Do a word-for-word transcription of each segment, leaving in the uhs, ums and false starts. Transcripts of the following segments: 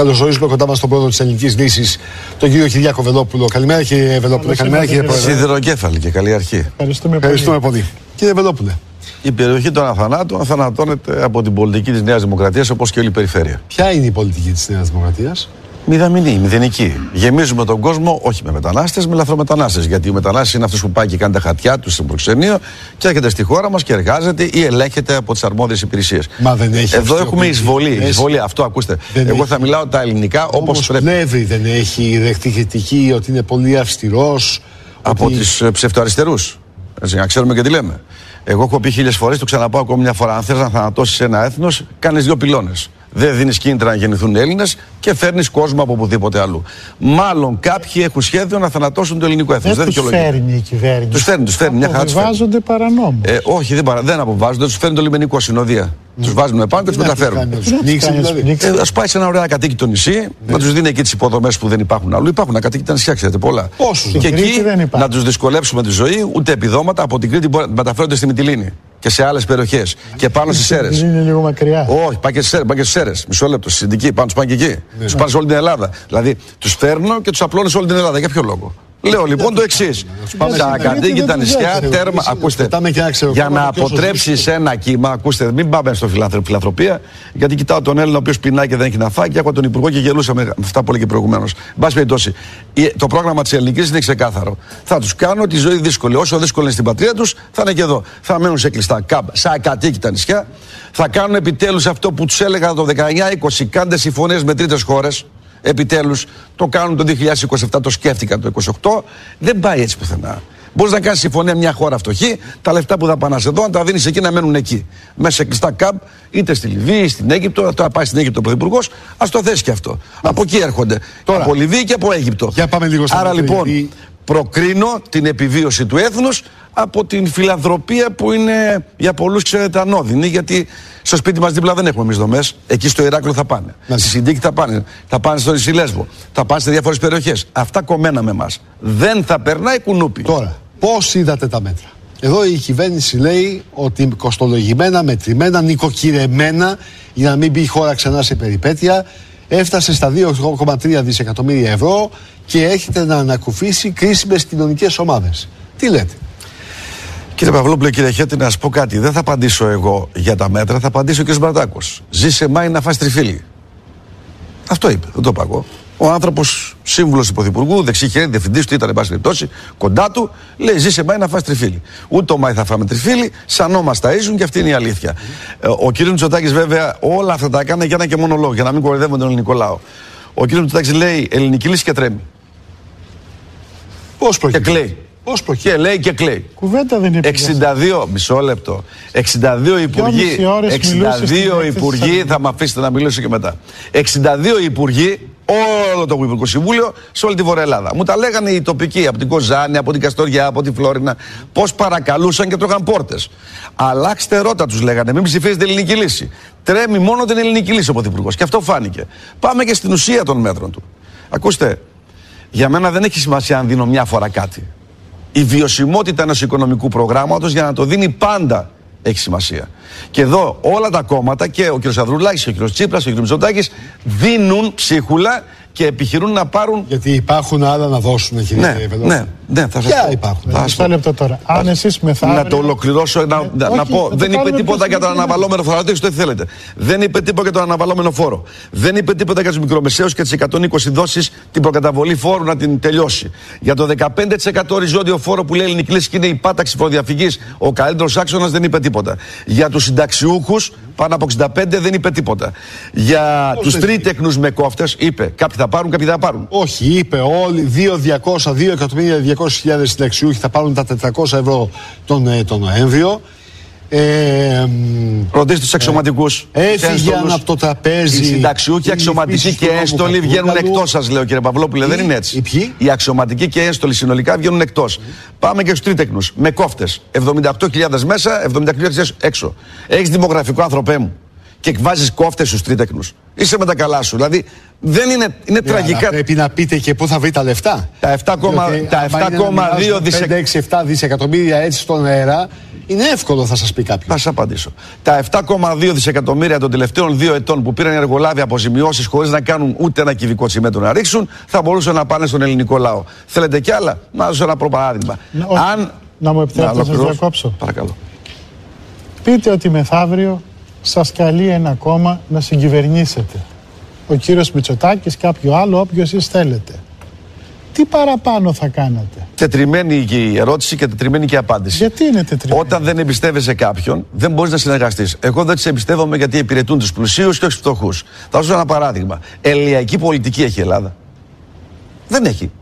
καλωσορίζουμε κοντά μας τον πρόεδρο της Ελληνικής Δύσης, τον κύριο Κυριάκο Βελόπουλο. Καλημέρα, κύριε Βελόπουλο. Καλημέρα, κύριε Πρόεδρε. Σιδηροκέφαλη και καλή αρχή. Ευχαριστούμε, Ευχαριστούμε πολύ. πολύ. Κύριε Βελόπουλε. Η περιοχή των Αθανάτων αθανατώνεται από την πολιτική της Νέας Δημοκρατίας, όπως και όλη η περιφέρεια. Ποια είναι η πολιτική της Νέας Δημοκρατίας? Μηδαμινή, μηδενική. Γεμίζουμε τον κόσμο όχι με μετανάστες, με λαθρομετανάστες. Γιατί ο μετανάστης είναι αυτός που πάει και κάνει τα χαρτιά του στο προξενείο και έρχεται στη χώρα μας και εργάζεται ή ελέγχεται από τις αρμόδιες υπηρεσίες. Μα δεν έχει. Εδώ έχουμε εισβολή. εισβολή. Αυτό ακούστε. Δεν Εγώ έχει. θα μιλάω τα ελληνικά όπως πρέπει. Πλεύρη δεν έχει δεχτεί κριτική ότι είναι πολύ αυστηρός. Από ότι... τις ψευτοαριστερούς. Έτσι, να ξέρουμε και τι λέμε. Εγώ έχω πει χίλιες φορές, το ξαναπάω ακόμη μια φορά. Αν θες να θανατώσεις ένα έθνος, κάνεις δύο πυλώνες. Δεν δίνεις κίνητρα να γεννηθούν Έλληνες και φέρνεις κόσμο από οπουδήποτε αλλού. Μάλλον κάποιοι έχουν σχέδιο να θανατώσουν το ελληνικό έθνος. Δεν, δεν τους φέρνει η κυβέρνηση. Τους φέρνει, τους φέρνει. Μια χαρά τους φέρνει. Αποβιβάζονται παρανόμως. Ε, όχι, δεν, παρα, δεν αποβιβάζονται, τους φέρνει το λιμενικό συνοδεία. Mm. Τους βάζουν πάνω και τους μεταφέρουν. Ας πάει σε ένα ωραίο ακατοίκητο νησί, να τους δίνει εκεί τις υποδομές που δεν υπάρχουν αλλού. Υπάρχουν ακατοίκητα νησιά, ξέρετε πολλά. Πόσους? Και εκεί να τους δυσκολέψουμε τη ζωή, ούτε επιδόματα από την Κρήτη μεταφέρονται στη Μυτιλήνη και σε άλλες περιοχές. Και πάνω στις Σέρρες. Είναι λίγο μακριά. Όχι, πάει και στις Σέρρες. Μισό λεπτό. Στη Συνδική, πάνω τους πάνε και εκεί. Τους πάνε σε όλη την Ελλάδα. Δηλαδή τους φέρνω και τους απλώνω σε όλη την Ελλάδα. Για ποιο λόγο? Λέω λοιπόν το εξής. Τα ακατοίκητα νησιά, τέρμα. Ακούστε, για να αποτρέψεις ένα κύμα, ακούστε, μην πάμε στο φιλανθρωπία, γιατί κοιτάω τον Έλληνα ο οποίος πεινάει και δεν έχει να φάει, και έχω τον Υπουργό και γελούσα με αυτά που έλεγε προηγουμένως. Εν πάση περιπτώσει, το πρόγραμμα της ελληνικής είναι ξεκάθαρο. Θα τους κάνω τη ζωή δύσκολη. Όσο δύσκολη είναι στην πατρίδα τους, θα είναι και εδώ. Θα μένουν σε κλειστά κάμπ, σε ακατοίκητα νησιά. Θα κάνουν επιτέλους αυτό που τους έλεγα το δεκαεννιά είκοσι, κάντε συμφωνίες με τρίτες χώρες. Επιτέλους το κάνουν το δύο χιλιάδες είκοσι επτά, το σκέφτηκαν το είκοσι οκτώ. Δεν πάει έτσι πουθενά. Μπορείς να κάνεις συμφωνία μια χώρα φτωχή, τα λεφτά που θα πάνε εδώ, να τα δίνεις εκεί να μένουν εκεί. Μέσα σε κλειστά κάμπ, είτε στη Λιβύη, στην Αίγυπτο. Τώρα πάει στην Αίγυπτο ο Πρωθυπουργός, ας το θέσει και αυτό. Μάλιστα. Από εκεί έρχονται. Τώρα, από Λιβύη και από Αίγυπτο. Για πάμε λίγο. Άρα λοιπόν, γιατί... προκρίνω την επιβίωση του έθνους από την φιλανθρωπία που είναι για πολλούς, ξέρετε, ανώδυνη, γιατί στο σπίτι μας δίπλα δεν έχουμε εμείς δομές. Εκεί στο Ηράκλειο θα πάνε. Να. Στη Συνδίκη θα πάνε. Θα πάνε στο νησί Λέσβο. Θα πάνε σε διάφορες περιοχές. Αυτά κομμένα με εμάς. Δεν θα περνάει κουνούπι. Τώρα, πώς είδατε τα μέτρα? Εδώ η κυβέρνηση λέει ότι κοστολογημένα, μετρημένα, νοικοκυρεμένα, για να μην μπει η χώρα ξανά σε περιπέτεια, έφτασε στα δύο κόμμα τρία δισεκατομμύρια ευρώ και έχετε να ανακουφίσει κρίσιμες κοινωνικές ομάδες. Τι λέτε? Κύριε Παυλόπουλε, κύριε Χέτη, να σας πω κάτι. Δεν θα απαντήσω εγώ για τα μέτρα, θα απαντήσω ο κ. Μπαρτάκος. Ζήσε Μάη να φας τριφύλι. Αυτό είπε, δεν το είπα εγώ. Ο άνθρωπος, σύμβουλος του Πρωθυπουργού, δεξί χέρι, διευθυντής του, ήταν εν πάση περιπτώσει, κοντά του, λέει: ζήσε Μάη να φας τριφύλι. Ούτε το Μάη θα φάμε τριφύλι, σαν νόμας ταΐζουν και αυτή είναι η αλήθεια. Ο κ. Μητσοτάκης, βέβαια, όλα αυτά τα έκανε για ένα και μόνο λόγο, για να μην κοροϊδεύουμε τον ελληνικό λαό. Ο κ. Μητσοτάκης λέει: ελληνική λύση και τρέμει. Πώς προκύπτει? Και κλαίει. Πώς προκύπτει? Και λέει και κλαίει. Κουβέντα δεν είναι. εξήντα δύο, μισό λεπτό. εξήντα δύο υπουργοί. εξήντα δύο υπουργοί, θα με αφήσετε να μιλήσω και μετά. εξήντα δύο υπουργοί, όλο το Υπουργικό Συμβούλιο, σε όλη τη Βορεια Ελλάδα. Μου τα λέγανε οι τοπικοί, από την Κοζάνη, από την Καστοριά, από τη Φλόρινα, πώς παρακαλούσαν και τρώγαν πόρτες. Αλλάξτε ρότα, τους λέγανε, μην ψηφίζετε ελληνική λύση. Τρέμει μόνο την ελληνική λύση ο Πρωθυπουργός. Και αυτό φάνηκε. Πάμε και στην ουσία των μέτρων του. Ακούστε, για μένα δεν έχει σημασία αν δίνω μια φορά κάτι. Η βιωσιμότητα ενός οικονομικού προγράμματος, για να το δίνει πάντα, έχει σημασία. Και εδώ όλα τα κόμματα, και ο κ. Ανδρουλάκης, και ο κ. Τσίπρας, και ο κ. Μητσοτάκης, δίνουν ψίχουλα και επιχειρούν να πάρουν. Γιατί υπάρχουν άλλα να δώσουν, κύριε ναι, Βελόπουλε. Ναι, ναι, θα σας Ποια πω. υπάρχουν? Μισό λεπτό τώρα. Αν εσείς μεθαύριο... Να το ολοκληρώσω, να, να, όχι, να πω. να δεν είπε τίποτα για τον αναβαλώμενο φόρο. Ρωτήστε ό,τι θέλετε. Δεν είπε τίποτα για τον αναβαλώμενο φόρο. Δεν είπε τίποτα για τους μικρομεσαίους και τις εκατόν είκοσι δόσεις την προκαταβολή φόρου να την τελειώσει. Για το δεκαπέντε τοις εκατό οριζόντιο φόρο που λέει η ελληνική λύση και είναι η πάταξη φοροδιαφυγής, ο καλύτερος άξονας, δεν είπε τίποτα. Για τους συνταξιούχους πάνω από εξήντα πέντε δεν είπε τίποτα. Για τους τρίτεκνους με κόφτες είπε. Κάποιοι θα πάρουν, κάποιοι θα πάρουν. Όχι, είπε όλοι δύο εκατομμύρια διακόσιες χιλιάδες συνταξιούχοι θα πάρουν τα τετρακόσια ευρώ τον, τον Νοέμβριο. Ε, Ρωτήστε τους αξιωματικούς. Ε, έφυγε από το τραπέζι. Οι συνταξιούχοι, οι αξιωματικοί και έστολοι βγαίνουν εκτός, σας λέω, κύριε Παυλόπουλε. Δεν είναι έτσι. Οι, οι αξιωματικοί και έστολοι συνολικά βγαίνουν εκτός. Πάμε και στους τρίτεκνους. Με κόφτες. εβδομήντα οκτώ χιλιάδες μέσα, εβδομήντα οκτώ χιλιάδες έξω. Έχεις δημογραφικό, άνθρωπέ μου, και βάζεις κόφτες στους τρίτεκνους. Είσαι με τα καλά σου. Δηλαδή δεν είναι, είναι yeah, τραγικά. Πρέπει να πείτε και πού θα βρει τα λεφτά. Τα επτά κόμμα δύο δισεκατομμύρια. πέντε έξι επτά δισεκατομμύρια έτσι στον αέρα Είναι εύκολο, θα σας πει κάποιος. Θα σας απαντήσω. Τα επτά κόμμα δύο δισεκατομμύρια των τελευταίων δύο ετών που πήραν οι εργολάβοι αποζημιώσεις χωρίς να κάνουν ούτε ένα κυβικό τσιμέντο να ρίξουν, θα μπορούσαν να πάνε στον ελληνικό λαό. Θέλετε κι άλλα? Να δώσω ένα προπαράδειγμα. Να, Αν... να μου επιτρέπετε να σας διακόψω. Παρακαλώ. Πείτε ότι μεθαύριο σας καλεί ένα κόμμα να συγκυβερνήσετε. Ο κύριος Μητσοτάκης, κάποιο άλλο, όποιο εσείς θέλετε. Τι παραπάνω θα κάνατε? Τετριμένη και η ερώτηση και τετριμένη και η απάντηση. Γιατί είναι τετριμένη? Όταν δεν εμπιστεύεσαι κάποιον, δεν μπορείς να συνεργαστείς. Εγώ δεν τις εμπιστεύομαι γιατί υπηρετούν τους πλουσίους και όχι τους φτωχούς. Θα δώσω ένα παράδειγμα. Ελειακή πολιτική έχει η Ελλάδα? Δεν έχει.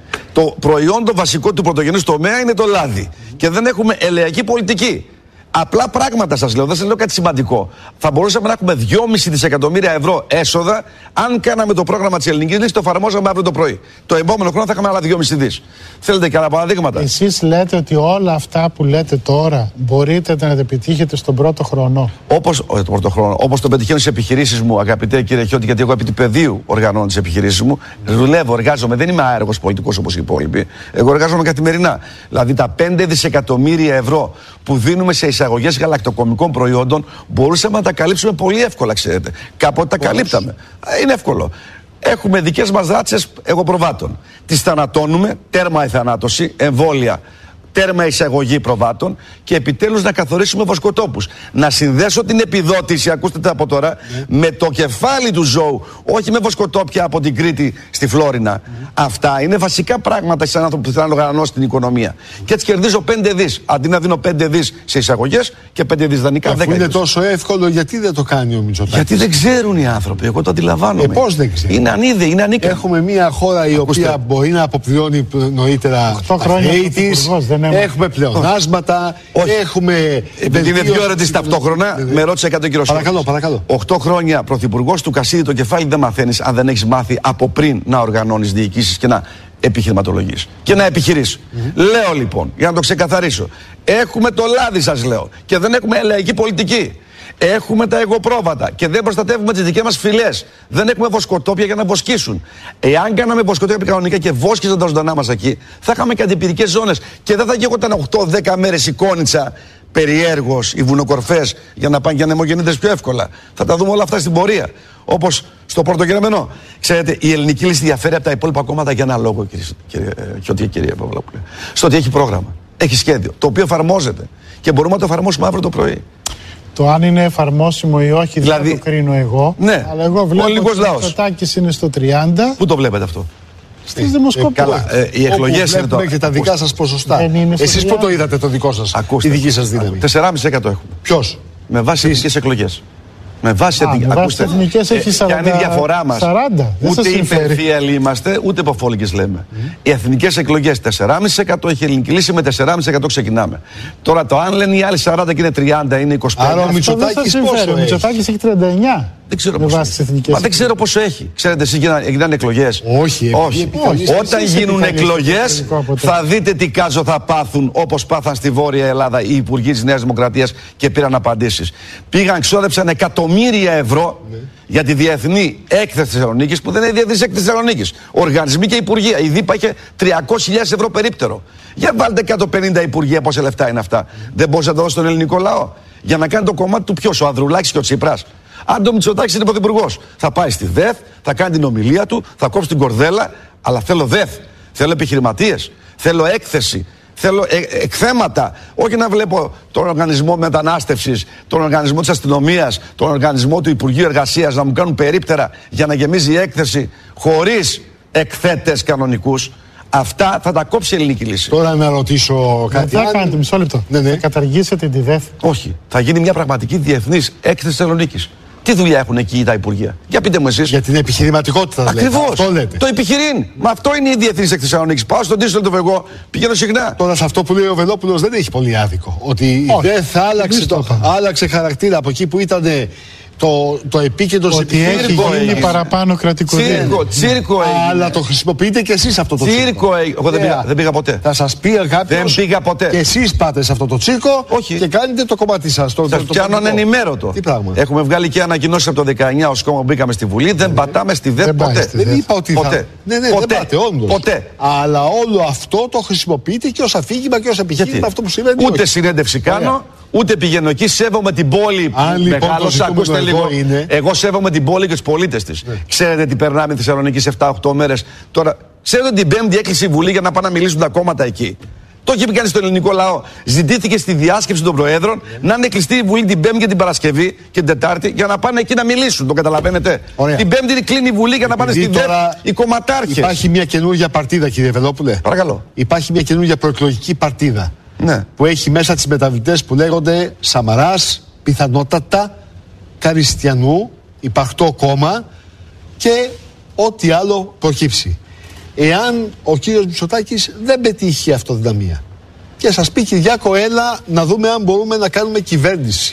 Το προϊόν το βασικό του πρωτογενούς τομέα είναι το λάδι. Και δεν έχουμε ελειακή πολιτική. Απλά πράγματα σας λέω, δεν σας λέω κάτι σημαντικό. Θα μπορούσαμε να έχουμε δυόμισι δισεκατομμύρια ευρώ έσοδα αν κάναμε το πρόγραμμα της ελληνικής λύσης, το εφαρμόζαμε αύριο το πρωί. Το επόμενο χρόνο θα είχαμε άλλα δυόμισι δις. Θέλετε και άλλα παραδείγματα? Εσείς λέτε ότι όλα αυτά που λέτε τώρα μπορείτε να τα επιτύχετε στον πρώτο χρόνο. Όπως, όχι, το πρώτο χρόνο, όπως το πετυχαίνω στις επιχειρήσεις μου, αγαπητέ κύριε Χιώτη, γιατί εγώ επί του πεδίου οργανώνω τις επιχειρήσεις μου, δουλεύω, εργάζομαι, δεν είμαι άεργος πολιτικός όπως οι υπόλοιποι. Εγώ εργάζομαι καθημερινά. Δηλαδή τα πέντε δισεκατομμύρια ευρώ που δίνουμε σε εισαγωγές γαλακτοκομικών προϊόντων μπορούσαμε να τα καλύψουμε πολύ εύκολα, ξέρετε. Κάποτε τα καλύπταμε. Είναι εύκολο. Έχουμε δικές μας δράτσες εγωπροβάτων. Τις θανατώνουμε, τέρμα η θανάτωση, εμβόλια, τέρμα εισαγωγή προβάτων και επιτέλους να καθορίσουμε βοσκοτόπους. Να συνδέσω την επιδότηση, ακούστε τα από τώρα, mm. με το κεφάλι του ζώου, όχι με βοσκοτόπια από την Κρήτη στη Φλόρινα. Mm. Αυτά είναι βασικά πράγματα σε έναν άνθρωπο που θέλει να οργανώσει την οικονομία. Και έτσι κερδίζω πέντε δις. Αντί να δίνω πέντε δις σε εισαγωγές και πέντε δις δανεικά. Αφού είναι τόσο εύκολο, γιατί δεν το κάνει ο Μητσοτάκης? Γιατί δεν ξέρουν οι άνθρωποι. Εγώ το αντιλαμβάνομαι. Ε, πώς δεν ξέρουν? Είναι ανίδεοι, είναι ανίκανοι. Έχουμε μια χώρα η ακούστε, οποία μπορεί να αποπληρώνει νωρίτερα οκτώ χρόνια της. Έχουμε πλεονάσματα, έχουμε. Επειδή είναι δύο ώρες ταυτόχρονα, ναι, ναι. με ρώτησε εκατό κύριο Σόλτης. Παρακαλώ, παρακαλώ. Οκτώ χρόνια πρωθυπουργός του Κασίδη το κεφάλι δεν μαθαίνεις αν δεν έχεις μάθει από πριν να οργανώνεις διοικήσεις και να επιχειρηματολογείς και να επιχειρείς. Mm-hmm. Λέω λοιπόν, για να το ξεκαθαρίσω, έχουμε το λάδι, σας λέω, και δεν έχουμε ελειακή πολιτική. Έχουμε τα εγωπρόβατα και δεν προστατεύουμε τις δικές μας φυλές. Δεν έχουμε βοσκοτόπια για να βοσκήσουν. Εάν κάναμε βοσκοτόπια κανονικά και βόσκιζαν τα ζωντανά μας εκεί, θα είχαμε και αντιπυρικές ζώνες και δεν θα γεγόταν οκτώ δέκα μέρες η Κόνιτσα περιέργως, οι βουνοκορφές για να πάνε για ανεμογεννήτρες πιο εύκολα. Θα τα δούμε όλα αυτά στην πορεία. Όπως στο πρωτογενεμένο. Ξέρετε, η ελληνική λύση διαφέρει από τα υπόλοιπα κόμματα για ένα λόγο, κύριε Χιώτη, κυρία Παυλόπουλε. Στο ότι έχει πρόγραμμα, έχει σχέδιο, το οποίο εφαρμόζεται και μπορούμε να το εφαρμόσουμε αύριο το πρωί. Το αν είναι εφαρμόσιμο ή όχι δηλαδή, δεν το κρίνω εγώ. Ναι. Αλλά εγώ βλέπω ότι ο Μητσοτάκης είναι στο τριάντα. Πού το βλέπετε αυτό? Στις δημοσκοπήσεις. Ε, καλά, ε, οι εκλογές είναι το... και τα δικά σας ποσοστά. Εσείς πού το είδατε το δικό σας? Ακούστε, η δική σας δύναμη? τέσσερα κόμμα πέντε τοις εκατό έχουμε. Ποιος? Με βάση εθνικές εκλογές. Με βάση τις εθνικές έχει σαράντα. Και αν η διαφορά μας, σαράντα, ούτε υπερφύαλοι είμαστε, ούτε υποφόλικες λέμε. Mm. Οι εθνικές εκλογές τέσσερα κόμμα πέντε τοις εκατό έχει η ελληνική λύση, με τέσσερα κόμμα πέντε τοις εκατό ξεκινάμε. Τώρα το αν λένε οι άλλοι σαράντα και είναι τριάντα, είναι είκοσι πέντε. Άρα ο Μητσοτάκης πόσο? Ο Μητσοτάκης έχει τριάντα εννιά. Δεν ξέρω πόσο έχει. Μα δεν ξέρω πόσο έχει. Ξέρετε, εσείς γίνανε εκλογές? Όχι, όχι. όχι. Όταν γίνουν εκλογές, θα δείτε τι κάζο θα πάθουν, όπως πάθαν στη Βόρεια Ελλάδα οι υπουργοί της Νέας Δημοκρατίας και πήραν απαντήσεις. Πήγαν, ξόδεψαν εκατομμύρια ευρώ ναι. για τη διεθνή έκθεση Θεσσαλονίκης, που δεν είναι διεθνής έκθεση Θεσσαλονίκης. Οργανισμοί και υπουργεία. Η ΔΥΠΑ είχε τριακόσιες χιλιάδες ευρώ περίπτερο. Για βάλτε εκατόν πενήντα υπουργεία, πόσα λεφτά είναι αυτά. Δεν μπορούσε να το δώσει στον ελληνικό λαό. Για να κάνει το κομμάτι του ποιος, ο Ανδρουλάκης και ο Τσίπρας? Αν το Μητσοτάκης είναι πρωθυπουργός, θα πάει στη ΔΕΘ, θα κάνει την ομιλία του, θα κόψει την κορδέλα, αλλά θέλω ΔΕΘ, θέλω επιχειρηματίες, θέλω έκθεση, θέλω ε, εκθέματα. Όχι να βλέπω τον οργανισμό μετανάστευσης, τον οργανισμό της αστυνομίας, τον οργανισμό του Υπουργείου Εργασίας να μου κάνουν περίπτερα για να γεμίζει η έκθεση χωρίς εκθέτες κανονικούς. Αυτά θα τα κόψει η ελληνική λύση. Τώρα να ρωτήσω κάτι. Δεν θα κάνετε, μισό λεπτό. Ναι, ναι. Θα καταργήσετε τη ΔΕΘ? Όχι. Θα γίνει μια πραγματική διεθνής έκθεση Θεσσαλονίκης. Τι δουλειά έχουν εκεί τα υπουργεία? Για πείτε μου εσείς. Για την επιχειρηματικότητα. Ακριβώς. Το επιχειρήν. Μα αυτό είναι η διεθνής έκθεση Θεσσαλονίκης. Πάω στον Ντίσσελντορφ εγώ, πηγαίνω συχνά. Τώρα σε αυτό που λέει ο Βελόπουλος δεν έχει πολύ άδικο. Ότι η ΔΕΘ άλλαξε, το, άλλαξε χαρακτήρα από εκεί που ήταν το, το επίκεντρο της επιχείρησης. Ότι έχει γίνει παραπάνω κρατικό τσίρκο, τσίρκο έγινε. Αλλά το χρησιμοποιείτε και εσείς αυτό το τσίρκο. Τσίρκο έγινε. Εγώ δεν πήγα, δεν πήγα ποτέ. Θα σας πει κάποιος. Δεν πήγα ποτέ. Και εσείς πάτε σε αυτό το τσίρκο. Όχι. Και κάνετε το κομμάτι σας. Το, θα πιάνω ανενημέρωτο. Τι πράγμα? Έχουμε βγάλει και ανακοινώσεις από το δεκαεννιά ως κόμμα που μπήκαμε στη Βουλή. Δεν πατάμε στη ΔΕΘ ποτέ. Δεν είπα ότι θα. Ναι, ναι, δεν πάτε όντως. Ποτέ. Αλλά όλο αυτό το χρησιμοποιείτε και ως αφήγημα και ως επιχείρημα αυτό που συμβαίνει. Ούτε συνέντευξη κάνω. Ούτε πηγαίνω εκεί, σέβομαι την πόλη. Αν λοιπόν Μεγάλωσα, ακούστε λίγο. Είναι... Εγώ σέβομαι την πόλη και τους πολίτες της. Ναι. Ξέρετε τι περνάμε τη Θεσσαλονίκη σε επτά οκτώ μέρες. Τώρα, ξέρετε ότι την Πέμπτη έκλεισε η Βουλή για να πάνε να μιλήσουν τα κόμματα εκεί. Το έχει πει κανείς στον ελληνικό λαό. Ζητήθηκε στη διάσκεψη των Προέδρων yeah. να είναι κλειστή η Βουλή την Πέμπτη και την Παρασκευή και την Τετάρτη για να πάνε εκεί να μιλήσουν. Το καταλαβαίνετε. Ωραία. Την Πέμπτη κλείνει η Βουλή για να πάνε στη ΔΕΠ οι κομματάρχες. Υπάρχει μια καινούργια παρτίδα, κύριε Βελόπουλε. Παρακαλώ. Υπάρχει μια καινούργια προεκλογική παρτίδα. Ναι. Που έχει μέσα τις μεταβλητές που λέγονται Σαμαράς, πιθανότατα, Καριστιανού, υπαρκτό κόμμα και ό,τι άλλο προκύψει. Εάν ο κύριος Μητσοτάκης δεν πετύχει αυτοδυναμία και σας πει, Κυριάκο, έλα να δούμε αν μπορούμε να κάνουμε κυβέρνηση,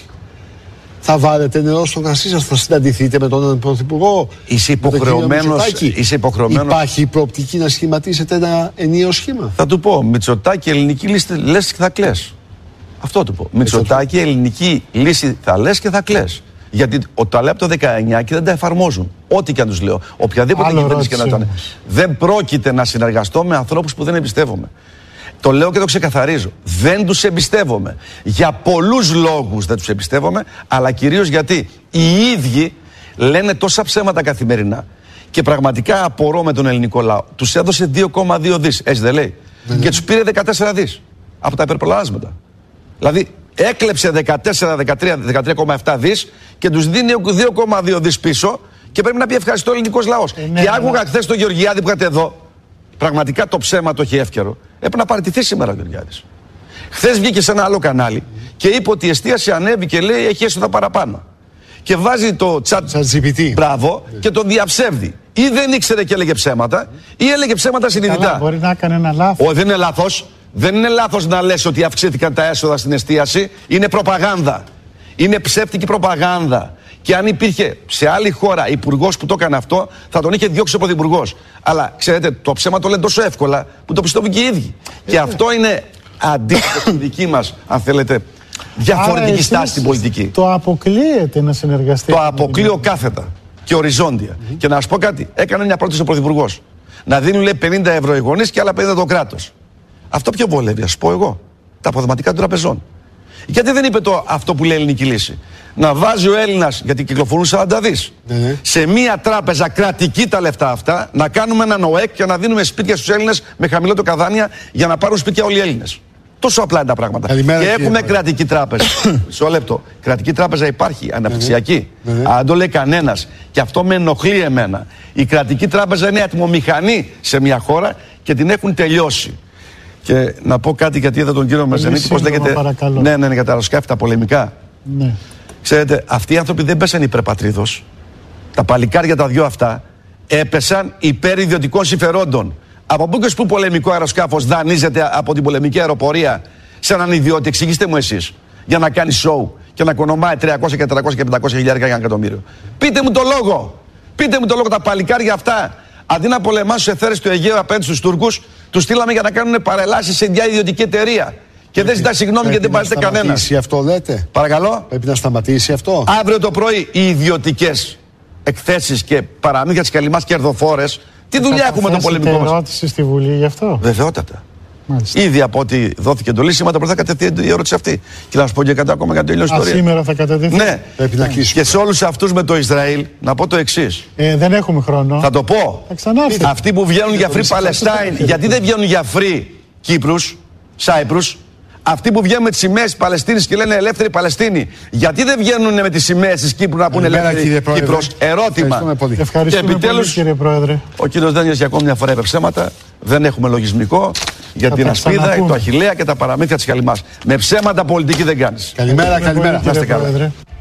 θα βάλετε νερό στο κρασί σας, θα συναντηθείτε με τον Πρωθυπουργό? Είσαι υποχρεωμένος, είσαι υποχρεωμένος. Υπάρχει προοπτική να σχηματίσετε ένα ενιαίο σχήμα? Θα του πω, Μητσοτάκη, ελληνική λύση λες και θα κλαις. Αυτό του πω. Μητσοτάκη, ελληνική λύση θα λες και θα κλαις. Γιατί τα λέει από το δεκαεννιά και δεν τα εφαρμόζουν. Ό,τι και αν τους λέω. Οποιαδήποτε κυβέρνηση και να ήταν. Δεν πρόκειται να συνεργαστώ με ανθρώπους που δεν εμπιστεύομαι. Το λέω και το ξεκαθαρίζω. Δεν τους εμπιστεύομαι. Για πολλούς λόγους δεν τους εμπιστεύομαι, αλλά κυρίως γιατί οι ίδιοι λένε τόσα ψέματα καθημερινά. Και πραγματικά απορώ με τον ελληνικό λαό. Τους έδωσε δύο κόμμα δύο δις, έτσι δεν λέει. Mm-hmm. Και τους πήρε δεκατέσσερα δις από τα υπερπλεονάσματα. Δηλαδή έκλεψε δεκατέσσερα δεκατρία κόμμα επτά δις και τους δίνει δύο κόμμα δύο δις πίσω και πρέπει να πει ευχαριστώ ο ελληνικός λαός. Ε, ναι, και άκουγα ναι. χθες τον Γεωργιάδη που είχατε εδώ. Πραγματικά το ψέμα το έχει εύκαιρο. Έπρεπε να παραιτηθεί σήμερα ο Γεωργιάδης. Χθες βγήκε σε ένα άλλο κανάλι και είπε ότι η εστίαση ανέβη και λέει έχει έσοδα παραπάνω. Και βάζει το chat τζι πι τι. Μπράβο, yeah. και τον διαψεύδει. Ή δεν ήξερε και έλεγε ψέματα, ή έλεγε ψέματα συνειδητά. Καλά, μπορεί να έκανε ένα λάθος. Όχι, δεν είναι λάθος. Δεν είναι λάθος να λες ότι αυξήθηκαν τα έσοδα στην εστίαση. Είναι προπαγάνδα. Είναι ψεύτικη προπαγάνδα. Και αν υπήρχε σε άλλη χώρα υπουργός που το έκανε αυτό, θα τον είχε διώξει ο πρωθυπουργός. Αλλά ξέρετε, το ψέμα το λένε τόσο εύκολα που το πιστεύουν και οι ίδιοι. Ε, και αυτό είναι αντίθετο στην δική μας, αν θέλετε, διαφορετική στάση στην πολιτική. Το αποκλείεται να συνεργαστεί. Το αποκλείω κάθετα και οριζόντια. Mm-hmm. Και να σας πω κάτι, έκανε μια πρόταση ο πρωθυπουργός. Να δίνουν, λέει, πενήντα ευρώ οι γονείς και άλλα πενήντα το κράτος. Αυτό ποιο βολεύει, ας πω εγώ? Τα αποθεματικά των τραπεζών. Γιατί δεν είπε το αυτό που λέει η ελληνική λύση? Να βάζει ο Έλληνας, γιατί κυκλοφορούν σαράντα δις, mm-hmm. σε μία τράπεζα κρατική τα λεφτά αυτά, να κάνουμε έναν ΟΕΚ και να δίνουμε σπίτια στους Έλληνες με χαμηλό το καδάνια για να πάρουν σπίτια όλοι οι Έλληνες. Τόσο απλά είναι τα πράγματα. Καλημέρα, και έχουμε κύριε. Κρατική τράπεζα. Μισό λεπτό. Κρατική τράπεζα υπάρχει, αναπτυξιακή. Mm-hmm. Αν το λέει κανένας. Και αυτό με ενοχλεί εμένα. Η κρατική τράπεζα είναι ατμομηχανή σε μια χώρα και την έχουν τελειώσει. Και να πω κάτι, γιατί είδα τον κύριο Μεζενίτη, πώς λέγεται. Παρακαλώ. Ναι, ναι, ναι, για τα αεροσκάφη, τα πολεμικά. Ναι. Ξέρετε, αυτοί οι άνθρωποι δεν πέσαν υπερπατρίδος. Τα παλικάρια τα δυο αυτά έπεσαν υπέρ ιδιωτικών συμφερόντων. Από πού και πού πολεμικό αεροσκάφος δανείζεται από την πολεμική αεροπορία σε έναν ιδιώτη? Εξηγήστε μου εσείς. Για να κάνει σοου και να κονομάει τριακόσια και τετρακόσια και πεντακόσια χιλιάρικα για ένα εκατομμύριο. Πείτε μου το λόγο. Πείτε μου το λόγο. Τα παλικάρια αυτά, αντί να πολεμάσουν σε αίθρες του Αιγαίου απέναντι στους Τούρκους, τους στείλαμε για να κάνουν παρελάσεις σε μια ιδιωτική εταιρεία. Και δεν ζητά συγγνώμη γιατί δεν παρέχεται κανένα. Πρέπει να σταματήσει αυτό, λέτε? Παρακαλώ. Πρέπει να σταματήσει αυτό. Αύριο το πρωί οι ιδιωτικές εκθέσεις και παραμύθια της καλυμάς κερδοφόρες. Τι δουλειά έχουμε το πολεμικό μας? Ερώτηση στη Βουλή γι' αυτό? Βεβαιότατα. Μάλιστα. Ήδη από ό,τι δόθηκε εντολή, σήμερα το πρωί θα κατευθύνει η ερώτηση αυτή. Και να σου πω και κάτι ακόμα για να τελειώσει η ιστορία. Σήμερα θα κατευθυνθεί. Ναι, πρέπει να κλείσουμε. Και σε όλους αυτούς με το Ισραήλ να πω το εξής. Ε, δεν έχουμε χρόνο. Θα το πω. Θα αυτοί που βγαίνουν για free Palestine, γιατί δεν βγαίνουν για free Κύπρους, Σάιπρους? Αυτοί που βγαίνουν με τις σημαίες της Παλαιστίνης και λένε ελεύθερη Παλαιστίνη, γιατί δεν βγαίνουν με τις σημαίες της Κύπρου να πούνε ελεύθερη Κύπρος? Ερώτημα. Ευχαριστούμε και επιτέλους, πολύ, κύριε Πρόεδρε. Ο κύριος Δένιος για ακόμη μια φορά είπε ψέματα. Δεν έχουμε λογισμικό για θα την ασπίδα, το Αχιλλέα και τα παραμύθια της Καλυμάς. Με ψέματα πολιτική δεν κάνεις. Καλημέρα, καλημέρα. Πολύ, κύριε Πρόεδρε.